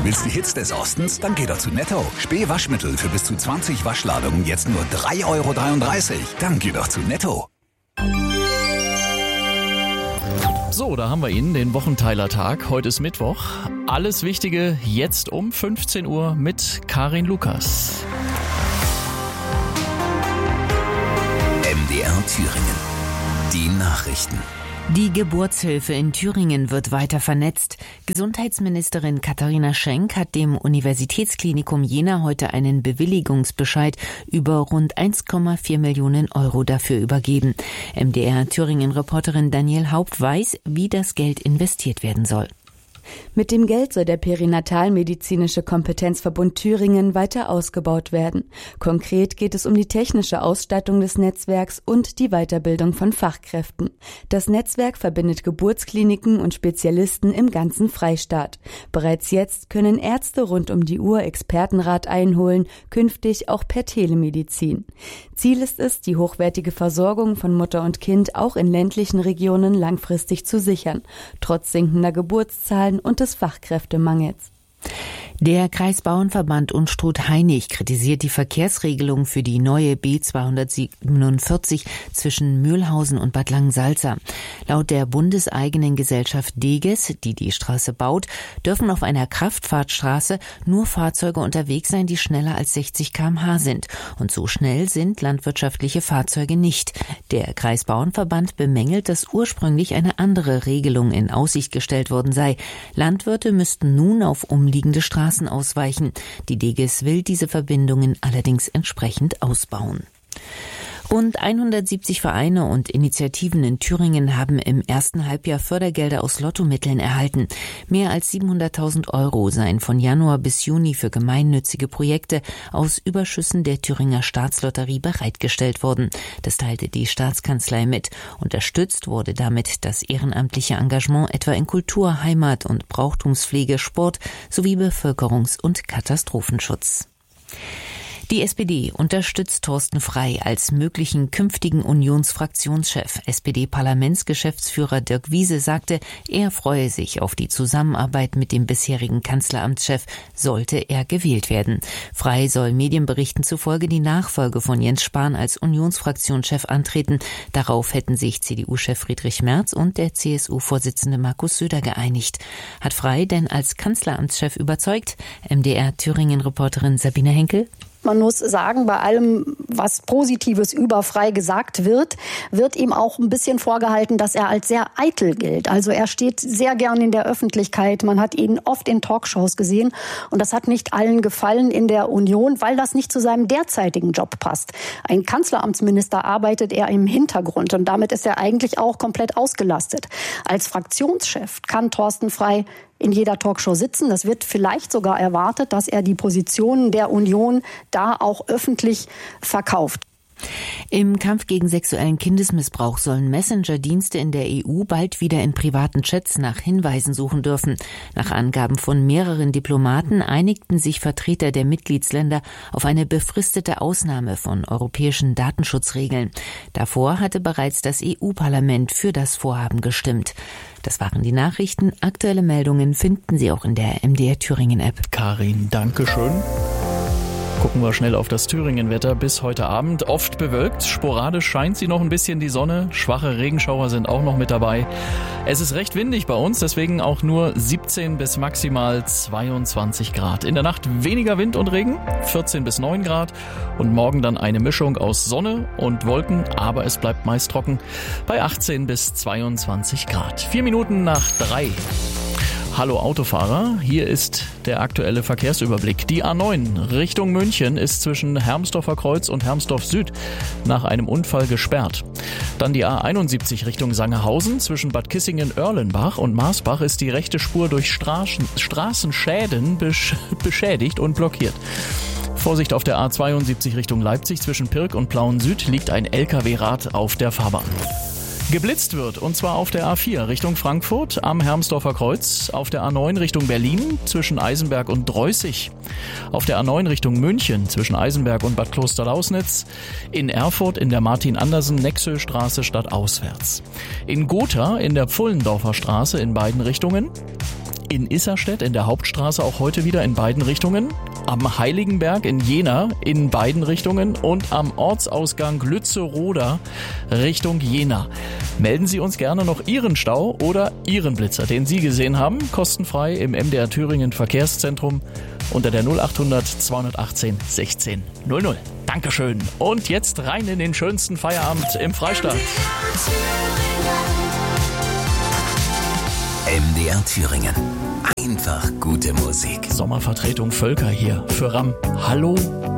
Willst die Hits des Ostens? Dann geh doch zu Netto. Spee Waschmittel für bis zu 20 Waschladungen jetzt nur 3,33 €. Dann geh doch zu Netto. So, da haben wir ihn, den Wochenteilertag. Heute ist Mittwoch. Alles Wichtige jetzt um 15 Uhr mit Karin Lukas. MDR Thüringen. Die Nachrichten. Die Geburtshilfe in Thüringen wird weiter vernetzt. Gesundheitsministerin Katharina Schenk hat dem Universitätsklinikum Jena heute einen Bewilligungsbescheid über rund 1,4 Millionen € dafür übergeben. MDR Thüringen-Reporterin Daniel Haupt weiß, wie das Geld investiert werden soll. Mit dem Geld soll der Perinatalmedizinische Kompetenzverbund Thüringen weiter ausgebaut werden. Konkret geht es um die technische Ausstattung des Netzwerks und die Weiterbildung von Fachkräften. Das Netzwerk verbindet Geburtskliniken und Spezialisten im ganzen Freistaat. Bereits jetzt können Ärzte rund um die Uhr Expertenrat einholen, künftig auch per Telemedizin. Ziel ist es, die hochwertige Versorgung von Mutter und Kind auch in ländlichen Regionen langfristig zu sichern, trotz sinkender Geburtszahlen und des Fachkräftemangels. Der Kreisbauernverband Unstrut-Hainich kritisiert die Verkehrsregelung für die neue B247 zwischen Mühlhausen und Bad Langensalza. Laut der bundeseigenen Gesellschaft Deges, die die Straße baut, dürfen auf einer Kraftfahrtstraße nur Fahrzeuge unterwegs sein, die schneller als 60 km/h sind. Und so schnell sind landwirtschaftliche Fahrzeuge nicht. Der Kreisbauernverband bemängelt, dass ursprünglich eine andere Regelung in Aussicht gestellt worden sei. Landwirte müssten nun auf umliegende Straßen ausweichen. Die Deges will diese Verbindungen allerdings entsprechend ausbauen. Rund 170 Vereine und Initiativen in Thüringen haben im ersten Halbjahr Fördergelder aus Lottomitteln erhalten. Mehr als 700.000 € seien von Januar bis Juni für gemeinnützige Projekte aus Überschüssen der Thüringer Staatslotterie bereitgestellt worden. Das teilte die Staatskanzlei mit. Unterstützt wurde damit das ehrenamtliche Engagement etwa in Kultur, Heimat- und Brauchtumspflege, Sport sowie Bevölkerungs- und Katastrophenschutz. Die SPD unterstützt Thorsten Frey als möglichen künftigen Unionsfraktionschef. SPD-Parlamentsgeschäftsführer Dirk Wiese sagte, er freue sich auf die Zusammenarbeit mit dem bisherigen Kanzleramtschef, sollte er gewählt werden. Frey soll Medienberichten zufolge die Nachfolge von Jens Spahn als Unionsfraktionschef antreten. Darauf hätten sich CDU-Chef Friedrich Merz und der CSU-Vorsitzende Markus Söder geeinigt. Hat Frey denn als Kanzleramtschef überzeugt? MDR Thüringen-Reporterin Sabine Henkel. Man muss sagen, bei allem, was Positives über Frey gesagt wird, wird ihm auch ein bisschen vorgehalten, dass er als sehr eitel gilt. Also er steht sehr gern in der Öffentlichkeit. Man hat ihn oft in Talkshows gesehen. Und das hat nicht allen gefallen in der Union, weil das nicht zu seinem derzeitigen Job passt. Ein Kanzleramtsminister arbeitet er im Hintergrund und damit ist er eigentlich auch komplett ausgelastet. Als Fraktionschef kann Thorsten Frey in jeder Talkshow sitzen. Das wird vielleicht sogar erwartet, dass er die Positionen der Union da auch öffentlich verkauft. Im Kampf gegen sexuellen Kindesmissbrauch sollen Messenger-Dienste in der EU bald wieder in privaten Chats nach Hinweisen suchen dürfen. Nach Angaben von mehreren Diplomaten einigten sich Vertreter der Mitgliedsländer auf eine befristete Ausnahme von europäischen Datenschutzregeln. Davor hatte bereits das EU-Parlament für das Vorhaben gestimmt. Das waren die Nachrichten. Aktuelle Meldungen finden Sie auch in der MDR Thüringen-App. Karin, danke schön. Gucken wir schnell auf das Thüringen-Wetter bis heute Abend. Oft bewölkt, sporadisch scheint sie noch ein bisschen die Sonne. Schwache Regenschauer sind auch noch mit dabei. Es ist recht windig bei uns, deswegen auch nur 17 bis maximal 22 Grad. In der Nacht weniger Wind und Regen, 14 bis 9 Grad. Und morgen dann eine Mischung aus Sonne und Wolken, aber es bleibt meist trocken bei 18 bis 22 Grad. 4 Minuten nach 3. Hallo Autofahrer, hier ist der aktuelle Verkehrsüberblick. Die A9 Richtung München ist zwischen Hermsdorfer Kreuz und Hermsdorf Süd nach einem Unfall gesperrt. Dann die A71 Richtung Sangerhausen zwischen Bad Kissingen-Oerlenbach und Marsbach ist die rechte Spur durch Straßenschäden beschädigt und blockiert. Vorsicht auf der A72 Richtung Leipzig zwischen Pirk und Plauen Süd liegt ein LKW-Rad auf der Fahrbahn. Geblitzt wird, und zwar auf der A4 Richtung Frankfurt am Hermsdorfer Kreuz, auf der A9 Richtung Berlin zwischen Eisenberg und Dreußig, auf der A9 Richtung München zwischen Eisenberg und Bad Klosterlausnitz, in Erfurt in der Martin-Andersen-Nexö-Straße stadtauswärts, in Gotha in der Pfullendorfer Straße in beiden Richtungen, in Isserstedt in der Hauptstraße auch heute wieder in beiden Richtungen, am Heiligenberg in Jena in beiden Richtungen und am Ortsausgang Lützeroda Richtung Jena. Melden Sie uns gerne noch Ihren Stau oder Ihren Blitzer, den Sie gesehen haben, kostenfrei im MDR Thüringen Verkehrszentrum unter der 0800 218 16 00. Dankeschön. Und jetzt rein in den schönsten Feierabend im Freistaat. MDR Thüringen. Einfach gute Musik. Sommervertretung Völker hier für RAM. Hallo